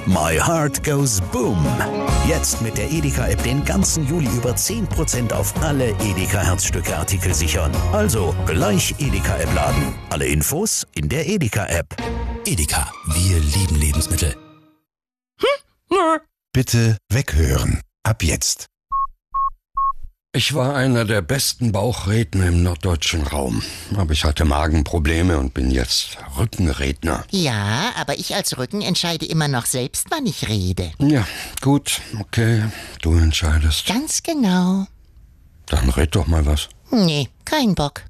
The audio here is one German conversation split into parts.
My Heart Goes Boom. Jetzt mit der Edeka-App den ganzen Juli über 10% auf alle Edeka-Herzstücke-Artikel sichern. Also gleich Edeka-App laden. Alle Infos in der Edeka-App. Edeka, wir lieben Lebensmittel. Bitte weghören. Ab jetzt. Ich war einer der besten Bauchredner im norddeutschen Raum. Aber ich hatte Magenprobleme und bin jetzt Rückenredner. Ja, aber ich als Rücken entscheide immer noch selbst, wann ich rede. Ja, gut, okay, du entscheidest. Ganz genau. Dann red doch mal was. Nee, kein Bock.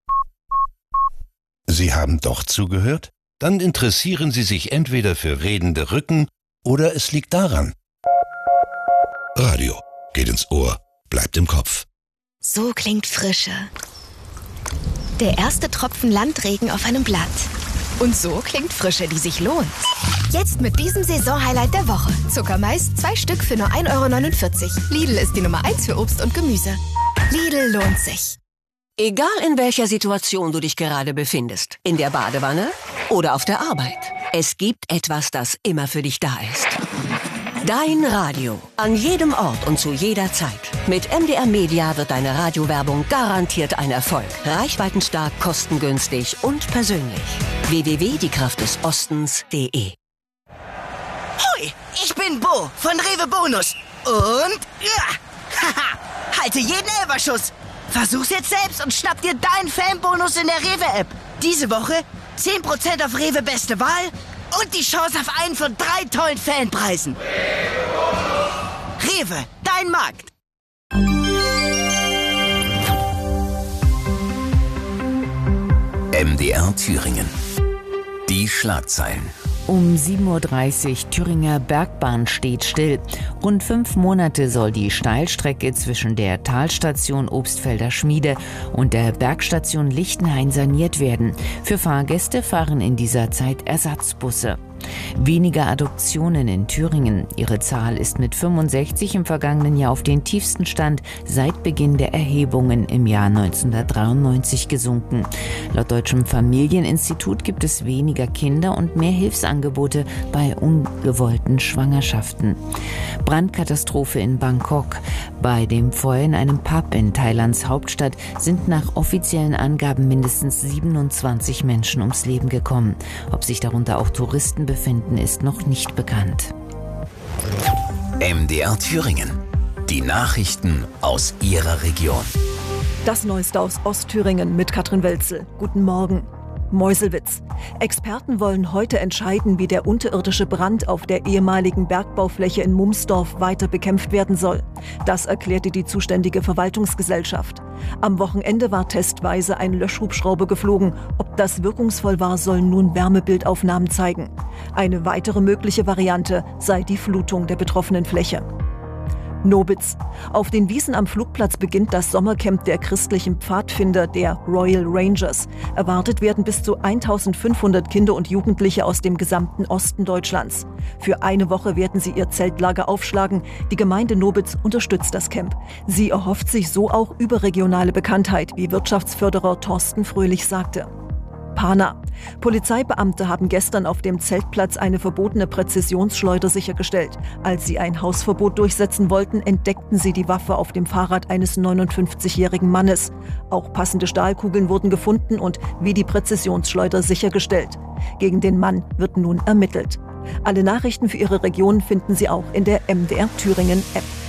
Sie haben doch zugehört? Dann interessieren Sie sich entweder für redende Rücken oder es liegt daran. Radio geht ins Ohr, bleibt im Kopf. So klingt Frische. Der erste Tropfen Landregen auf einem Blatt. Und so klingt Frische, die sich lohnt. Jetzt mit diesem Saisonhighlight der Woche. Zuckermais, 2 Stück für nur 1,49 €. Lidl ist die Nummer 1 für Obst und Gemüse. Lidl lohnt sich. Egal in welcher Situation du dich gerade befindest, in der Badewanne oder auf der Arbeit, es gibt etwas, das immer für dich da ist. Dein Radio. An jedem Ort und zu jeder Zeit. Mit MDR Media wird deine Radiowerbung garantiert ein Erfolg. Reichweitenstark, kostengünstig und persönlich. www.diekraftdesostens.de. Hoi, ich bin Bo von Rewe Bonus. Und haha, halte jeden Elferschuss. Versuch's jetzt selbst und schnapp dir deinen Fanbonus in der Rewe-App. Diese Woche 10% auf Rewe Beste Wahl und die Chance auf einen von 3 tollen Fanpreisen. Rewe, dein Markt. MDR Thüringen. Die Schlagzeilen. Um 7:30 Uhr Thüringer Bergbahn steht still. Rund 5 Monate soll die Steilstrecke zwischen der Talstation Obstfelder Schmiede und der Bergstation Lichtenhain saniert werden. Für Fahrgäste fahren in dieser Zeit Ersatzbusse. Weniger Adoptionen in Thüringen. Ihre Zahl ist mit 65 im vergangenen Jahr auf den tiefsten Stand seit Beginn der Erhebungen im Jahr 1993 gesunken. Laut Deutschem Familieninstitut gibt es weniger Kinder und mehr Hilfsangebote bei ungewollten Schwangerschaften. Brandkatastrophe in Bangkok. Bei dem Feuer in einem Pub in Thailands Hauptstadt sind nach offiziellen Angaben mindestens 27 Menschen ums Leben gekommen. Ob sich darunter auch Touristen befinden, ist noch nicht bekannt. MDR Thüringen. Die Nachrichten aus Ihrer Region. Das Neueste aus Ostthüringen mit Katrin Welzel. Guten Morgen. Meuselwitz. Experten wollen heute entscheiden, wie der unterirdische Brand auf der ehemaligen Bergbaufläche in Mumsdorf weiter bekämpft werden soll. Das erklärte die zuständige Verwaltungsgesellschaft. Am Wochenende war testweise ein Löschhubschrauber geflogen. Ob das wirkungsvoll war, sollen nun Wärmebildaufnahmen zeigen. Eine weitere mögliche Variante sei die Flutung der betroffenen Fläche. Nobitz. Auf den Wiesen am Flugplatz beginnt das Sommercamp der christlichen Pfadfinder, der Royal Rangers. Erwartet werden bis zu 1500 Kinder und Jugendliche aus dem gesamten Osten Deutschlands. Für eine Woche werden sie ihr Zeltlager aufschlagen. Die Gemeinde Nobitz unterstützt das Camp. Sie erhofft sich so auch überregionale Bekanntheit, wie Wirtschaftsförderer Thorsten Fröhlich sagte. Pana. Polizeibeamte haben gestern auf dem Zeltplatz eine verbotene Präzisionsschleuder sichergestellt. Als sie ein Hausverbot durchsetzen wollten, entdeckten sie die Waffe auf dem Fahrrad eines 59-jährigen Mannes. Auch passende Stahlkugeln wurden gefunden und wie die Präzisionsschleuder sichergestellt. Gegen den Mann wird nun ermittelt. Alle Nachrichten für Ihre Region finden Sie auch in der MDR Thüringen App.